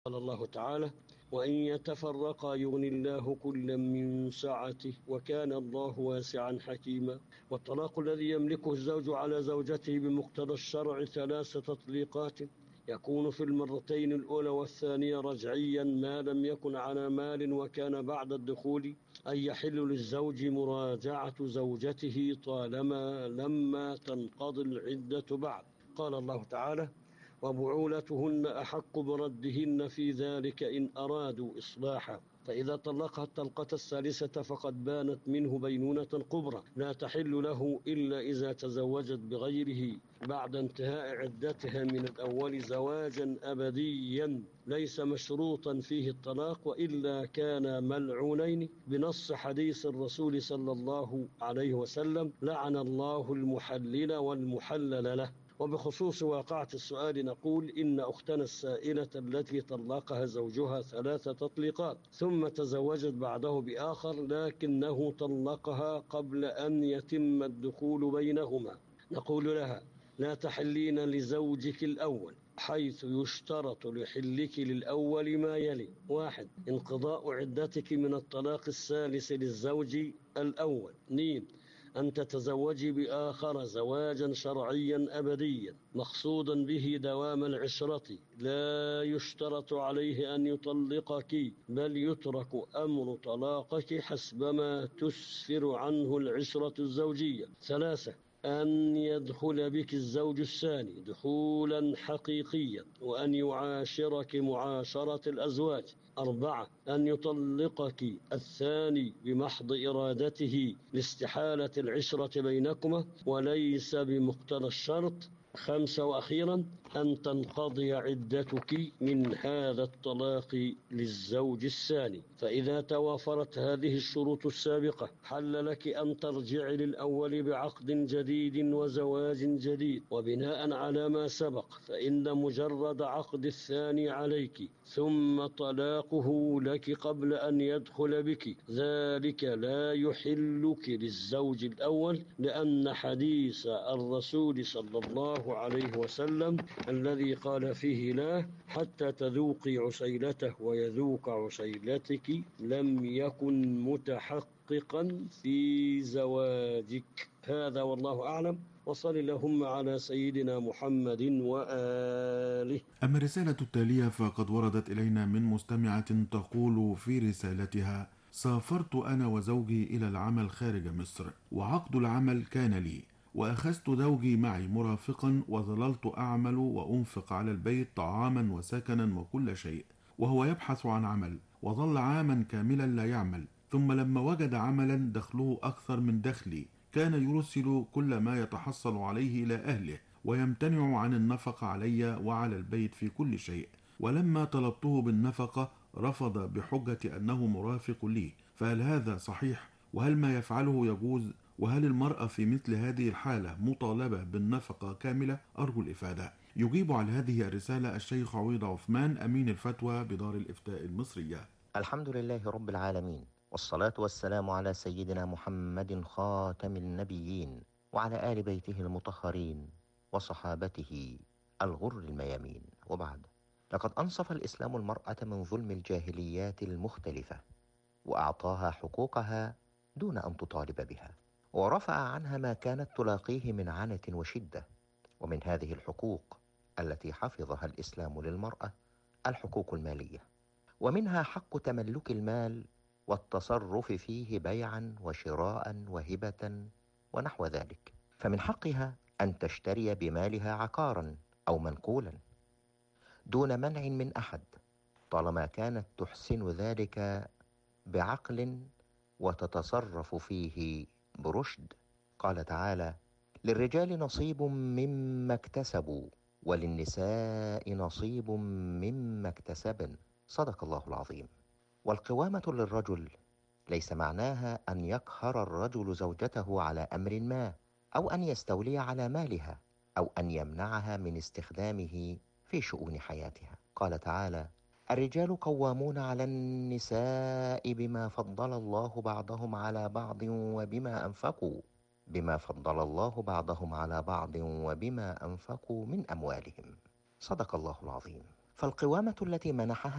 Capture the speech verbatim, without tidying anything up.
قال الله تعالى: وإن يتفرقا يغني الله كلا من سعته وكان الله واسعا حكيما. والطلاق الذي يملكه الزوج على زوجته بمقتضى الشرع ثلاث تطليقات، يكون في المرتين الأولى والثانية رجعيا ما لم يكن على مال وكان بعد الدخول، أي يحل للزوج مراجعة زوجته طالما لما تنقضي العدة بعد. قال الله تعالى: وبعولتهن أحق بردهن في ذلك إن أرادوا إصلاحا. فإذا طلقها الطلقة الثالثة فقد بانت منه بينونة كبرى لا تحل له إلا إذا تزوجت بغيره بعد انتهاء عدتها من الأول زواجا أبديا ليس مشروطا فيه الطلاق، وإلا كان ملعونين بنص حديث الرسول صلى الله عليه وسلم: لعن الله المحلل والمحلل له. وبخصوص واقعة السؤال نقول: إن أختنا السائلة التي طلقها زوجها ثلاث تطليقات ثم تزوجت بعده بآخر لكنه طلقها قبل أن يتم الدخول بينهما، نقول لها: لا تحلين لزوجك الأول، حيث يشترط لحلك للأول ما يلي: واحد، انقضاء عدتك من الطلاق الثالث للزوج الأول. اثنين، أن تتزوجي بآخر زواجا شرعيا أبديا مقصودا به دوام العشرة، لا يشترط عليه أن يطلقك، بل يترك أمر طلاقك حسبما تسفر عنه العشرة الزوجية. ثلاثة، أن يدخل بك الزوج الثاني دخولا حقيقيا وأن يعاشرك معاشرة الأزواج. أربعة، أن يطلقك الثاني بمحض إرادته لاستحالة العشرة بينكما وليس بمقتضى الشرط. خمسة وأخيرا، أن تنقضي عدتك من هذا الطلاق للزوج الثاني. فإذا توافرت هذه الشروط السابقة حل لك أن ترجعي للأول بعقد جديد وزواج جديد. وبناء على ما سبق فإن مجرد عقد الثاني عليك ثم طلاقه لك قبل أن يدخل بك ذلك لا يحلك للزوج الأول، لأن حديث الرسول صلى الله عليه وسلم الذي قال فيه: لا حتى تذوقي عسيلته ويذوق عسيلتك لم يكن متحققا في زواجك. هذا والله أعلم، وصل اللهم على سيدنا محمد وآله. أما الرسالة التالية فقد وردت إلينا من مستمعة تقول في رسالتها: سافرت أنا وزوجي إلى العمل خارج مصر، وعقد العمل كان لي، وأخذت زوجي معي مرافقا، وظللت أعمل وأنفق على البيت طعاما وسكنا وكل شيء، وهو يبحث عن عمل، وظل عاما كاملا لا يعمل، ثم لما وجد عملا دخله أكثر من دخلي كان يرسل كل ما يتحصل عليه إلى أهله، ويمتنع عن النفقة علي وعلى البيت في كل شيء، ولما طلبته بالنفقة رفض بحجة أنه مرافق لي، فهل هذا صحيح؟ وهل ما يفعله يجوز؟ وهل المرأة في مثل هذه الحالة مطالبة بالنفقة كاملة؟ أرجو الإفادة. يجيب على هذه الرسالة الشيخ عويض عثمان، أمين الفتوى بدار الإفتاء المصرية. الحمد لله رب العالمين، والصلاة والسلام على سيدنا محمد خاتم النبيين وعلى آل بيته المطهرين وصحابته الغر الميامين، وبعد. لقد أنصف الإسلام المرأة من ظلم الجاهليات المختلفة، وأعطاها حقوقها دون أن تطالب بها، ورفع عنها ما كانت تلاقيه من عنة وشدة. ومن هذه الحقوق التي حفظها الإسلام للمرأة الحقوق المالية، ومنها حق تملك المال والتصرف فيه بيعا وشراء وهبة ونحو ذلك. فمن حقها أن تشتري بمالها عقارا أو منقولا دون منع من أحد، طالما كانت تحسن ذلك بعقل وتتصرف فيه برشد. قال تعالى: للرجال نصيب مما اكتسبوا وللنساء نصيب مما اكتسبن. صدق الله العظيم. والقوامة للرجل ليس معناها أن يقهر الرجل زوجته على أمر ما، أو أن يستولي على مالها، أو أن يمنعها من استخدامه في شؤون حياتها. قال تعالى: الرجال قوامون على النساء بما فضل الله بعضهم على بعض وبما أنفقوا بما فضل الله بعضهم على بعض وبما أنفقوا من أموالهم. صدق الله العظيم. فالقوامة التي منحها